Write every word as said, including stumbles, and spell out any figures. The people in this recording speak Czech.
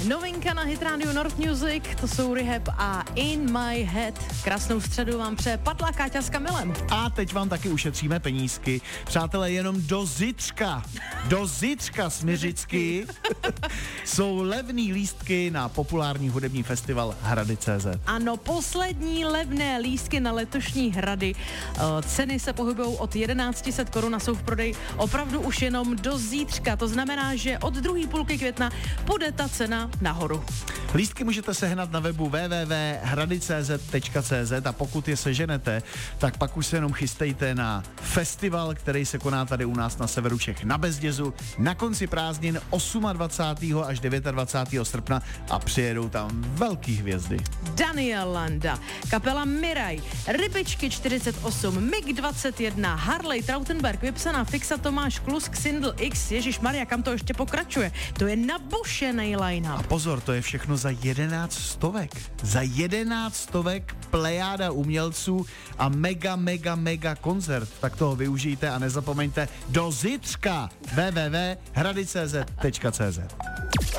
Novinka na Hit Radio North Music, to jsou Rehab a In My Head. Krásnou středu vám přeje Patla, Káťa s Kamilem. A teď vám taky ušetříme penízky. Přátelé, jenom do zítřka, do zítřka Smiřicky jsou levný lístky na populární hudební festival Hrady tečka cé zet. Ano, poslední levné lístky na letošní Hrady. Ceny se pohybují od jedenáct set korun a jsou v prodeji opravdu už jenom do zítřka. To znamená, že od druhé půlky května půjde ta cena nahoru. Lístky můžete sehnat na webu w w w tečka hrady tečka cé zet tečka cé zet a pokud je seženete, tak pak už se jenom chystejte na festival, který se koná tady u nás na severu Čech na Bezdězu na konci prázdnin dvacátého osmého až dvacátého devátého srpna a přijedou tam velký hvězdy. Daniel Landa, kapela Miraj, Rybičky čtyřicet osm, Mig dvacet jedna, Harley Trautenberg, vypsaná Fixa, Tomáš Klus, Xindl X, Ježišmarja, kam to ještě pokračuje? To je nabušenej line-up. A pozor, to je všechno za jedenáct stovek. Za jedenáct stovek plejáda umělců a mega, mega, mega koncert. Tak toho využijte a nezapomeňte do zítřka w w w tečka hrady tečka cé zet tečka cé zet.